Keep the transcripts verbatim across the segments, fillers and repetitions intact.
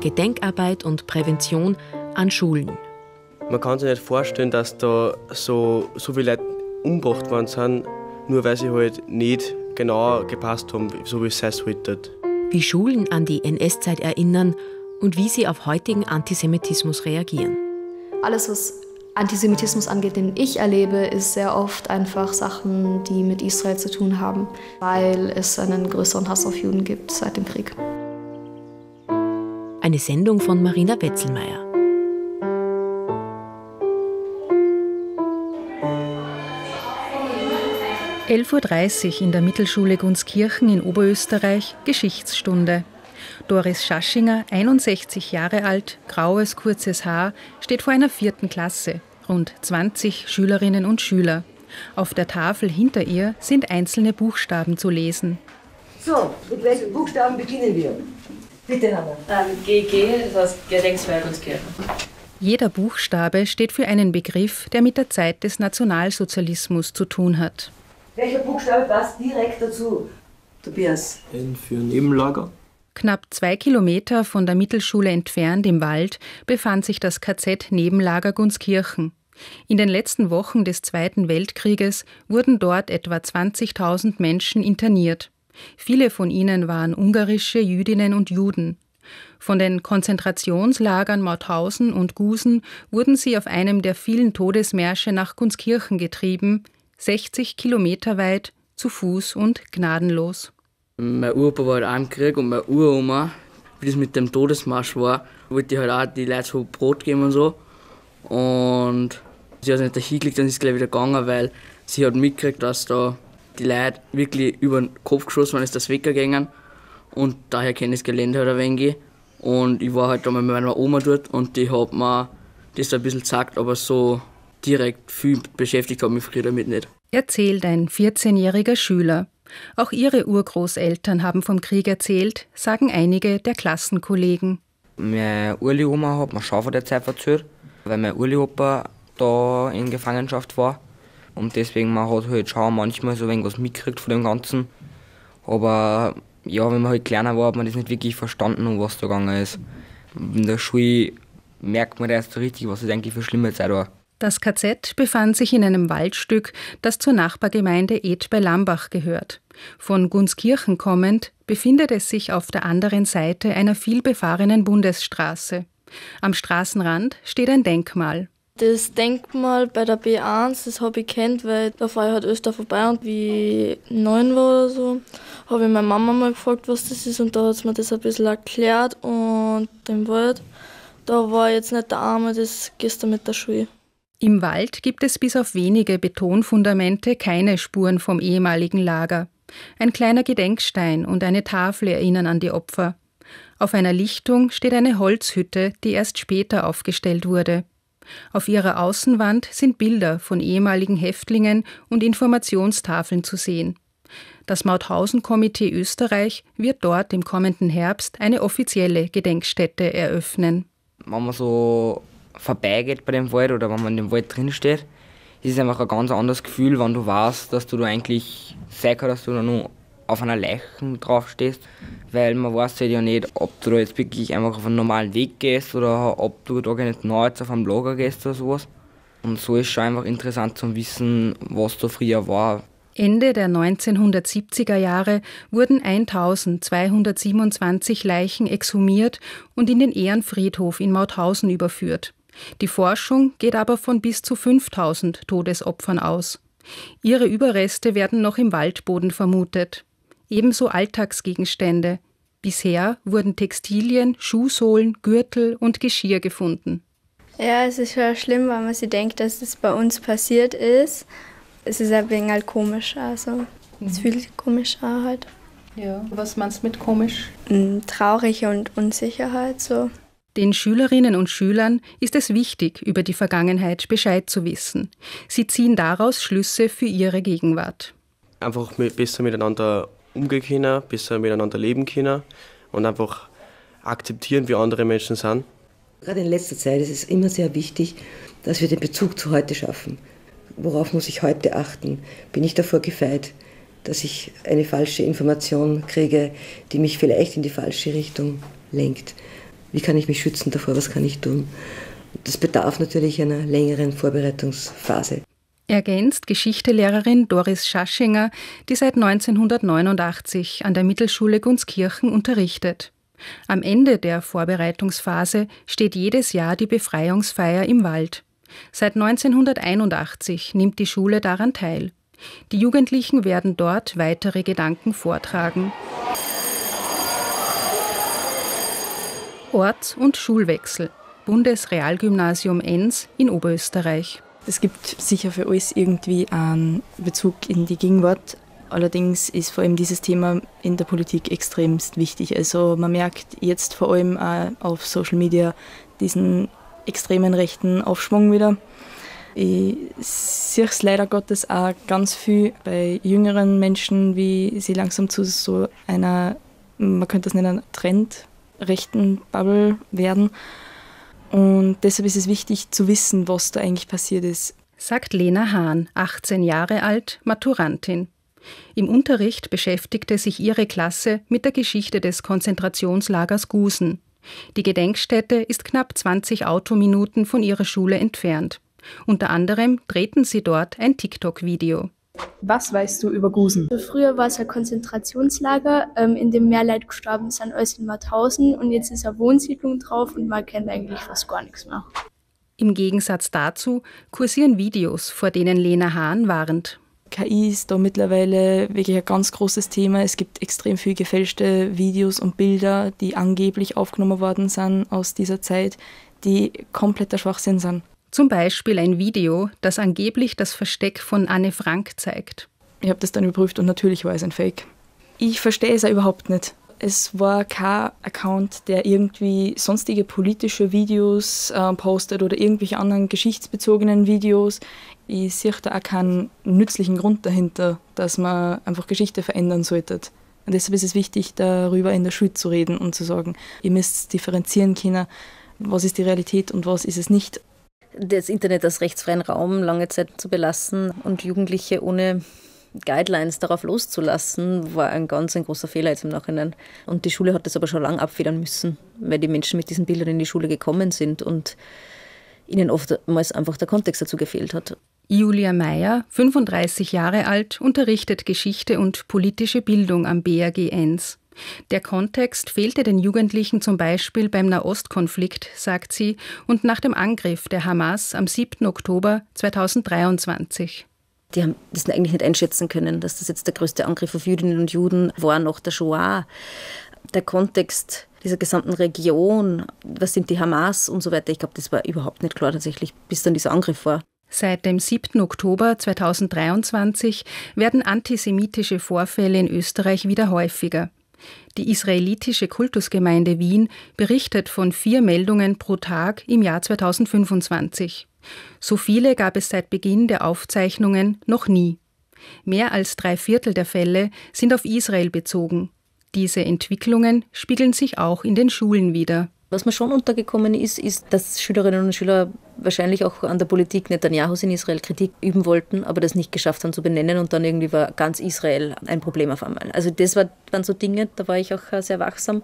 Gedenkarbeit und Prävention an Schulen. Man kann sich nicht vorstellen, dass da so, so viele Leute umgebracht worden sind, nur weil sie halt nicht genau gepasst haben, so wie es sein sollte. Wie Schulen an die N S-Zeit erinnern und wie sie auf heutigen Antisemitismus reagieren. Alles, was Antisemitismus angeht, den ich erlebe, ist sehr oft einfach Sachen, die mit Israel zu tun haben, weil es einen größeren Hass auf Juden gibt seit dem Krieg. Eine Sendung von Marina Wetzelmeier. elf Uhr dreißig in der Mittelschule Gunskirchen in Oberösterreich, Geschichtsstunde. Doris Schaschinger, einundsechzig Jahre alt, graues, kurzes Haar, steht vor einer vierten Klasse. Rund zwanzig Schülerinnen und Schüler. Auf der Tafel hinter ihr sind einzelne Buchstaben zu lesen. So, mit welchen Buchstaben beginnen wir? Bitte, Hanna. Ähm, G G, das heißt Gedenkfeier Gunskirchen. Jeder Buchstabe steht für einen Begriff, der mit der Zeit des Nationalsozialismus zu tun hat. Welcher Buchstabe passt direkt dazu? Tobias. N für Nebenlager. Knapp zwei Kilometer von der Mittelschule entfernt im Wald befand sich das K Z Nebenlager Gunskirchen. In den letzten Wochen des Zweiten Weltkrieges wurden dort etwa zwanzigtausend Menschen interniert. Viele von ihnen waren ungarische Jüdinnen und Juden. Von den Konzentrationslagern Mauthausen und Gusen wurden sie auf einem der vielen Todesmärsche nach Gunskirchen getrieben, sechzig Kilometer weit, zu Fuß und gnadenlos. Mein Uropa war halt auch im Krieg und meine Uroma, wie das mit dem Todesmarsch war, wollte ich halt auch die Leute so Brot geben und so. Und sie hat nicht dahin gelegt und ist gleich wieder gegangen, weil sie hat mitgekriegt, dass da die Leute wirklich über den Kopf geschossen waren, ist das weggegangen. Und daher kenne ich das Gelände halt ein wenig. Und ich war halt da mit meiner Oma dort und die hat mir das ein bisschen gesagt, aber so direkt viel beschäftigt hat mich früher damit nicht. Erzählt ein vierzehnjähriger Schüler. Auch ihre Urgroßeltern haben vom Krieg erzählt, sagen einige der Klassenkollegen. Meine Urli-Oma hat mir schon von der Zeit erzählt, weil mein Urli-Opa da in Gefangenschaft war. Und deswegen man hat halt schon manchmal so ein wenig was mitgekriegt von dem Ganzen. Aber ja, wenn man halt kleiner war, hat man das nicht wirklich verstanden, um was da gegangen ist. In der Schule merkt man erst so richtig, was es eigentlich für schlimme Zeit war. Das K Z befand sich in einem Waldstück, das zur Nachbargemeinde Ed bei Lambach gehört. Von Gunskirchen kommend befindet es sich auf der anderen Seite einer vielbefahrenen Bundesstraße. Am Straßenrand steht ein Denkmal. Das Denkmal bei der B eins, das habe ich kennt, weil da fahre ich halt öfter vorbei und wie ich neun war oder so, habe ich meine Mama mal gefragt, was das ist und da hat sie mir das ein bisschen erklärt und im Wald, da war jetzt nicht der Arme, das gehst du mit der Schule. Im Wald gibt es bis auf wenige Betonfundamente keine Spuren vom ehemaligen Lager. Ein kleiner Gedenkstein und eine Tafel erinnern an die Opfer. Auf einer Lichtung steht eine Holzhütte, die erst später aufgestellt wurde. Auf ihrer Außenwand sind Bilder von ehemaligen Häftlingen und Informationstafeln zu sehen. Das Mauthausen-Komitee Österreich wird dort im kommenden Herbst eine offizielle Gedenkstätte eröffnen. Wenn man so vorbeigeht bei dem Wald oder wenn man in dem Wald drin steht, ist es einfach ein ganz anderes Gefühl, wenn du weißt, dass du da eigentlich sein kannst, dass du da nur auf einer Leiche drauf stehst, weil man weiß halt ja nicht, ob du da jetzt wirklich einfach auf einen normalen Weg gehst oder ob du da gar nicht neu jetzt auf einem Lager gehst oder sowas. Und so ist schon einfach interessant zu wissen, was da früher war. Ende der neunzehnhundertsiebziger Jahre wurden eintausendzweihundertsiebenundzwanzig Leichen exhumiert und in den Ehrenfriedhof in Mauthausen überführt. Die Forschung geht aber von bis zu fünftausend Todesopfern aus. Ihre Überreste werden noch im Waldboden vermutet. Ebenso Alltagsgegenstände. Bisher wurden Textilien, Schuhsohlen, Gürtel und Geschirr gefunden. Ja, es ist schon schlimm, weil man sich denkt, dass es bei uns passiert ist. Es ist ein wenig halt komisch, also es fühlt sich komisch an halt. Ja, was meinst du mit komisch? Traurig und Unsicherheit so. Den Schülerinnen und Schülern ist es wichtig, über die Vergangenheit Bescheid zu wissen. Sie ziehen daraus Schlüsse für ihre Gegenwart. Einfach besser miteinander umgehen können, besser miteinander leben können und einfach akzeptieren, wie andere Menschen sind. Gerade in letzter Zeit ist es immer sehr wichtig, dass wir den Bezug zu heute schaffen. Worauf muss ich heute achten? Bin ich davor gefeit, dass ich eine falsche Information kriege, die mich vielleicht in die falsche Richtung lenkt? Wie kann ich mich schützen davor? Was kann ich tun? Das bedarf natürlich einer längeren Vorbereitungsphase. Ergänzt Geschichtelehrerin Doris Schaschinger, die seit neunzehnhundertneunundachtzig an der Mittelschule Gunskirchen unterrichtet. Am Ende der Vorbereitungsphase steht jedes Jahr die Befreiungsfeier im Wald. Seit neunzehnhunderteinundachtzig nimmt die Schule daran teil. Die Jugendlichen werden dort weitere Gedanken vortragen. Orts- und Schulwechsel. Bundesrealgymnasium Enns in Oberösterreich. Es gibt sicher für alles irgendwie einen Bezug in die Gegenwart. Allerdings ist vor allem dieses Thema in der Politik extremst wichtig. Also man merkt jetzt vor allem auch auf Social Media diesen extremen rechten Aufschwung wieder. Ich sehe es leider Gottes auch ganz viel bei jüngeren Menschen, wie sie langsam zu so einer, man könnte das nennen, trendrechten Bubble werden. Und deshalb ist es wichtig zu wissen, was da eigentlich passiert ist. Sagt Lena Hahn, achtzehn Jahre alt, Maturantin. Im Unterricht beschäftigte sich ihre Klasse mit der Geschichte des Konzentrationslagers Gusen. Die Gedenkstätte ist knapp zwanzig Autominuten von ihrer Schule entfernt. Unter anderem drehten sie dort ein TikTok-Video. Was weißt du über Gusen? Früher war es ein Konzentrationslager, ähm, in dem mehr Leute gestorben sind als in Mauthausen, und jetzt ist eine Wohnsiedlung drauf und man kennt eigentlich fast gar nichts mehr. Im Gegensatz dazu kursieren Videos, vor denen Lena Hahn warnt. K I ist da mittlerweile wirklich ein ganz großes Thema. Es gibt extrem viele gefälschte Videos und Bilder, die angeblich aufgenommen worden sind aus dieser Zeit, die kompletter Schwachsinn sind. Zum Beispiel ein Video, das angeblich das Versteck von Anne Frank zeigt. Ich habe das dann überprüft und natürlich war es ein Fake. Ich verstehe es auch überhaupt nicht. Es war kein Account, der irgendwie sonstige politische Videos äh, postet oder irgendwelche anderen geschichtsbezogenen Videos. Ich sehe da auch keinen nützlichen Grund dahinter, dass man einfach Geschichte verändern sollte. Und deshalb ist es wichtig, darüber in der Schule zu reden und zu sagen, ihr müsst differenzieren können, was ist die Realität und was ist es nicht. Das Internet als rechtsfreien Raum lange Zeit zu belassen und Jugendliche ohne Guidelines darauf loszulassen, war ein ganz ein großer Fehler jetzt im Nachhinein. Und die Schule hat das aber schon lange abfedern müssen, weil die Menschen mit diesen Bildern in die Schule gekommen sind und ihnen oftmals einfach der Kontext dazu gefehlt hat. Julia Meyer, fünfunddreißig Jahre alt, unterrichtet Geschichte und politische Bildung am B R G Enns. Der Kontext fehlte den Jugendlichen zum Beispiel beim Nahostkonflikt, sagt sie, und nach dem Angriff der Hamas am siebten Oktober zweitausenddreiundzwanzig. Die haben das eigentlich nicht einschätzen können, dass das jetzt der größte Angriff auf Jüdinnen und Juden war nach der Shoah. Der Kontext dieser gesamten Region, was sind die Hamas und so weiter, ich glaube, das war überhaupt nicht klar tatsächlich, bis dann dieser Angriff war. Seit dem siebten Oktober zweitausenddreiundzwanzig werden antisemitische Vorfälle in Österreich wieder häufiger. Die israelitische Kultusgemeinde Wien berichtet von vier Meldungen pro Tag im Jahr zweitausendfünfundzwanzig. So viele gab es seit Beginn der Aufzeichnungen noch nie. Mehr als drei Viertel der Fälle sind auf Israel bezogen. Diese Entwicklungen spiegeln sich auch in den Schulen wider. Was mir schon untergekommen ist, ist, dass Schülerinnen und Schüler wahrscheinlich auch an der Politik Netanyahus in Israel Kritik üben wollten, aber das nicht geschafft haben zu benennen, und dann irgendwie war ganz Israel ein Problem auf einmal. Also das waren so Dinge, da war ich auch sehr wachsam.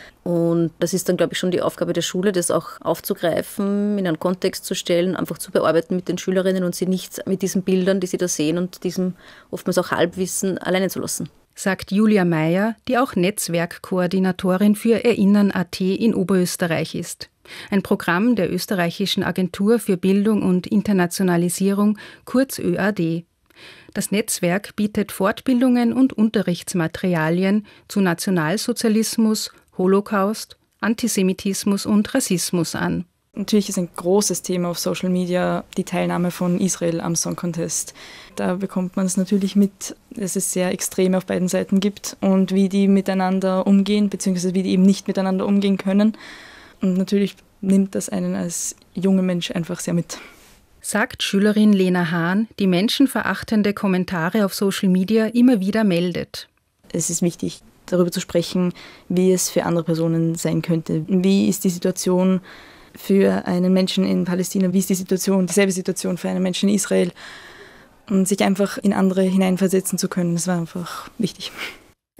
Und das ist dann, glaube ich, schon die Aufgabe der Schule, das auch aufzugreifen, in einen Kontext zu stellen, einfach zu bearbeiten mit den Schülerinnen und sie nicht mit diesen Bildern, die sie da sehen, und diesem oftmals auch Halbwissen alleine zu lassen. Sagt Julia Meyer, die auch Netzwerkkoordinatorin für Erinnern Punkt a t in Oberösterreich ist. Ein Programm der österreichischen Agentur für Bildung und Internationalisierung, kurz Ö A D. Das Netzwerk bietet Fortbildungen und Unterrichtsmaterialien zu Nationalsozialismus, Holocaust, Antisemitismus und Rassismus an. Natürlich ist ein großes Thema auf Social Media die Teilnahme von Israel am Song Contest. Da bekommt man es natürlich mit, dass es sehr Extreme auf beiden Seiten gibt und wie die miteinander umgehen, beziehungsweise wie die eben nicht miteinander umgehen können. Und natürlich nimmt das einen als junger Mensch einfach sehr mit. Sagt Schülerin Lena Hahn, die menschenverachtende Kommentare auf Social Media immer wieder meldet. Es ist wichtig, darüber zu sprechen, wie es für andere Personen sein könnte. Wie ist die Situation für einen Menschen in Palästina, wie ist die Situation, dieselbe Situation für einen Menschen in Israel, und sich einfach in andere hineinversetzen zu können, das war einfach wichtig.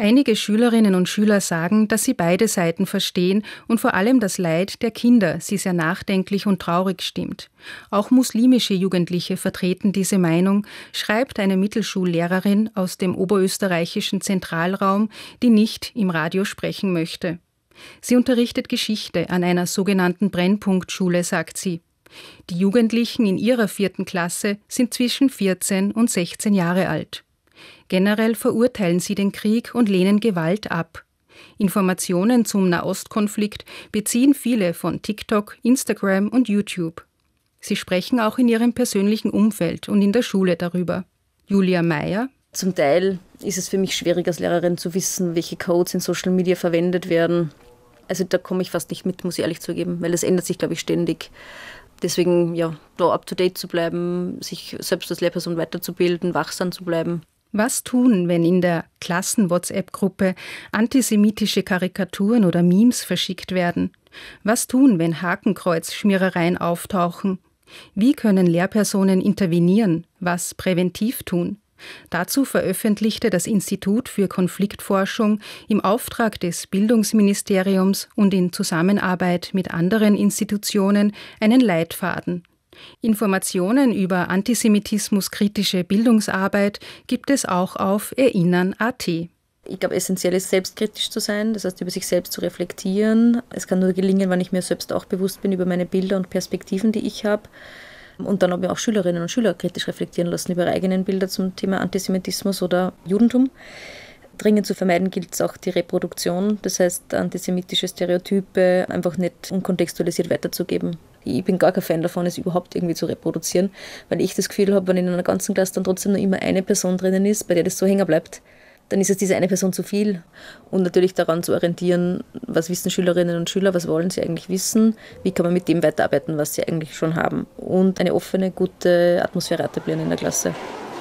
Einige Schülerinnen und Schüler sagen, dass sie beide Seiten verstehen und vor allem das Leid der Kinder sie sehr nachdenklich und traurig stimmt. Auch muslimische Jugendliche vertreten diese Meinung, schreibt eine Mittelschullehrerin aus dem oberösterreichischen Zentralraum, die nicht im Radio sprechen möchte. Sie unterrichtet Geschichte an einer sogenannten Brennpunktschule, sagt sie. Die Jugendlichen in ihrer vierten Klasse sind zwischen vierzehn und sechzehn Jahre alt. Generell verurteilen sie den Krieg und lehnen Gewalt ab. Informationen zum Nahostkonflikt beziehen viele von TikTok, Instagram und YouTube. Sie sprechen auch in ihrem persönlichen Umfeld und in der Schule darüber. Julia Meyer. Zum Teil ist es für mich schwierig als Lehrerin zu wissen, welche Codes in Social Media verwendet werden. Also da komme ich fast nicht mit, muss ich ehrlich zugeben, weil das ändert sich, glaube ich, ständig. Deswegen, ja, da up-to-date zu bleiben, sich selbst als Lehrperson weiterzubilden, wachsam zu bleiben. Was tun, wenn in der Klassen-WhatsApp-Gruppe antisemitische Karikaturen oder Memes verschickt werden? Was tun, wenn Hakenkreuz-Schmierereien auftauchen? Wie können Lehrpersonen intervenieren? Was präventiv tun? Dazu veröffentlichte das Institut für Konfliktforschung im Auftrag des Bildungsministeriums und in Zusammenarbeit mit anderen Institutionen einen Leitfaden. Informationen über antisemitismuskritische Bildungsarbeit gibt es auch auf erinnern punkt a t. Ich glaube, essentiell ist, selbstkritisch zu sein, das heißt, über sich selbst zu reflektieren. Es kann nur gelingen, wenn ich mir selbst auch bewusst bin über meine Bilder und Perspektiven, die ich habe. Und dann habe ich auch Schülerinnen und Schüler kritisch reflektieren lassen über ihre eigenen Bilder zum Thema Antisemitismus oder Judentum. Dringend zu vermeiden gilt es auch die Reproduktion, das heißt antisemitische Stereotype einfach nicht unkontextualisiert weiterzugeben. Ich bin gar kein Fan davon, es überhaupt irgendwie zu reproduzieren, weil ich das Gefühl habe, wenn in einer ganzen Klasse dann trotzdem nur immer eine Person drinnen ist, bei der das so hängen bleibt, dann ist es diese eine Person zu viel. Und natürlich daran zu orientieren, was wissen Schülerinnen und Schüler, was wollen sie eigentlich wissen, wie kann man mit dem weiterarbeiten, was sie eigentlich schon haben. Und eine offene, gute Atmosphäre etablieren in der Klasse.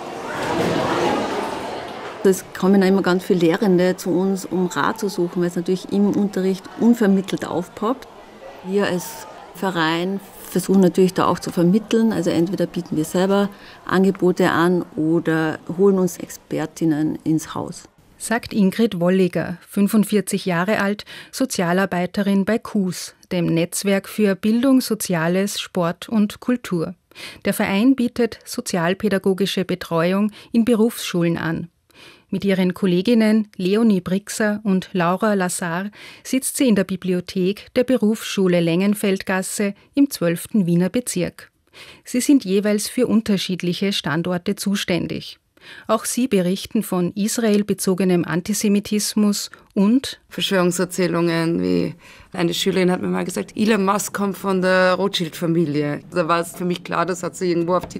Es kommen immer ganz viele Lehrende zu uns, um Rat zu suchen, weil es natürlich im Unterricht unvermittelt aufpoppt. Wir als Verein versuchen natürlich da auch zu vermitteln. Also entweder bieten wir selber Angebote an oder holen uns Expertinnen ins Haus. Sagt Ingrid Wolliger, fünfundvierzig Jahre alt, Sozialarbeiterin bei K U S, dem Netzwerk für Bildung, Soziales, Sport und Kultur. Der Verein bietet sozialpädagogische Betreuung in Berufsschulen an. Mit ihren Kolleginnen Leonie Brixer und Laura Lassar sitzt sie in der Bibliothek der Berufsschule Längenfeldgasse im zwölften Wiener Bezirk. Sie sind jeweils für unterschiedliche Standorte zuständig. Auch sie berichten von israelbezogenem Antisemitismus und Verschwörungserzählungen, wie eine Schülerin hat mir mal gesagt, Elon Musk kommt von der Rothschild-Familie. Da war es für mich klar, das hat sie irgendwo auf die